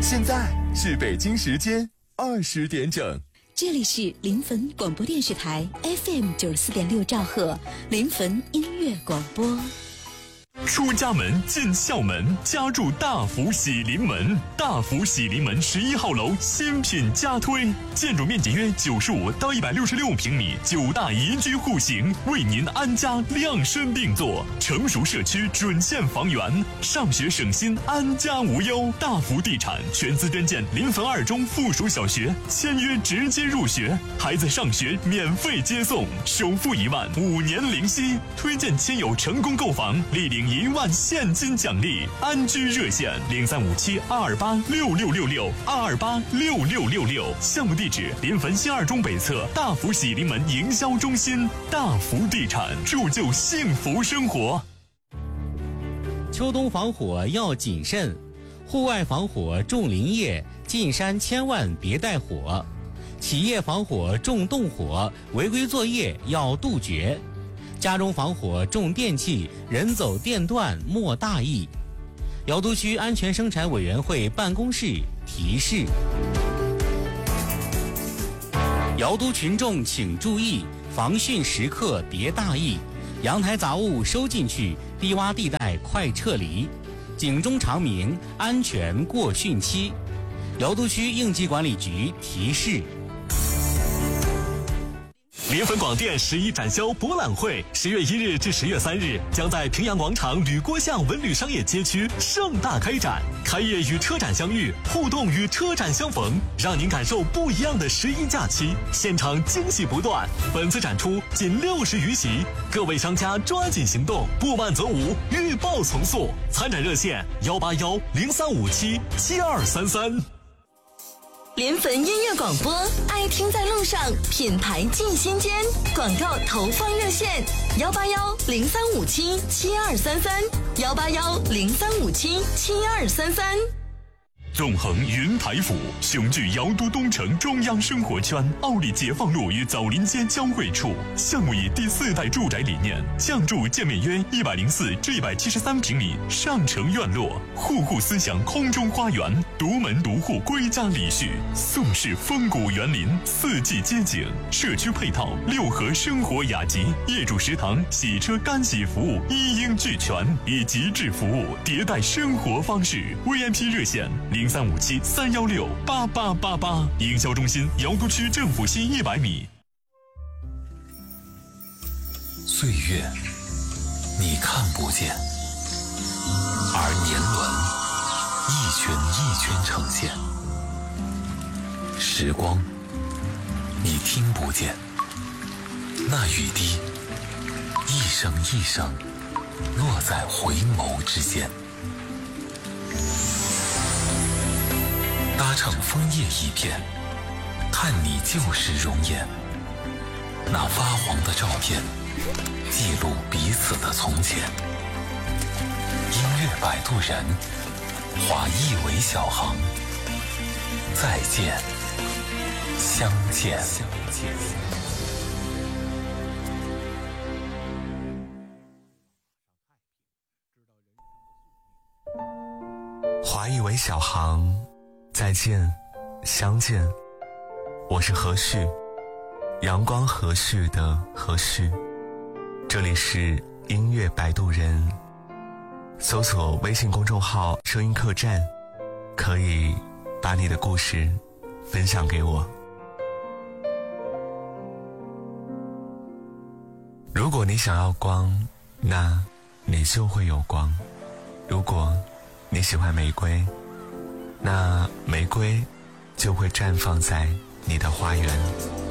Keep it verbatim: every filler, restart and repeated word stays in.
现在是北京时间二十点整， 这里是临汾广播电视台 F M 九十四点六兆赫临汾音乐广播。 出家门进校门，家住大福喜临门。大福喜临门十一号楼新品加推，建筑面积约九十五到一百六十六平米，九大宜居户型，为您安家量身定做。成熟社区准线房源，上学省心，安家无忧。大福地产全资捐建临汾二中附属小学，签约直接入学，孩子上学免费接送，首付一万，五年零息。推荐亲友成功购房，立领一万现金奖励。安居热线零三五七二二八六六六六二二八六六六六。项目地址临汾新二中北侧大福喜临门营销中心。大福地产，铸就幸福生活。 秋冬防火要谨慎，户外防火重林业，进山千万别带火。企业防火重动火，违规作业要杜绝。家中防火重电器，人走电断莫大意。瑶都区安全生产委员会办公室提示：瑶都群众请注意，防汛时刻别大意，阳台杂物收进去，低洼地带快撤离，警钟长鸣，安全过汛期。瑶都区应急管理局提示。 临汾广电十一展销博览会，十月一日至十月三日将在平阳广场吕郭巷文旅商业街区盛大开展。开业与车展相遇，互动与车展相逢，让您感受不一样的十一假期。现场惊喜不断，本次展出仅六十余席，各位商家抓紧行动，不慢则无，预报从速。参展热线幺八幺零三五七七二三三。 临汾音乐广播，爱听在路上，品牌进心间。广告投放热线：幺八幺零三五七七二三三，幺八幺零三五七七二三三。 纵横云台府，雄踞瑶都东城中央生活圈，奥利解放路与枣林街交汇处。项目以第四代住宅理念，降筑建面约一百零四至一百七十三平米上城院落，户户思想空中花园，独门独户归家礼序，宋式风骨园林，四季街景，社区配套六合生活雅集，业主食堂、洗车干洗服务一应俱全，以极致服务迭代生活方式。V I P 热线零三五七三幺六八八八八，营销中心瑶都区政府西一百米。 岁月你看不见，而年轮一圈一圈呈现。时光你听不见，那雨滴一声一声落在回眸之间。搭乘枫叶一片，看你旧时容颜。那发黄的照片，记录彼此的从前。音乐摆渡人，华裔为小航。再见，相见。 华裔为小航。再见，相见。我是何旭，阳光和煦的何旭。这里是音乐摆渡人，搜索微信公众号声音客栈，可以把你的故事分享给我。如果你想要光，那你就会有光。如果你喜欢玫瑰，那玫瑰就会绽放在你的花园。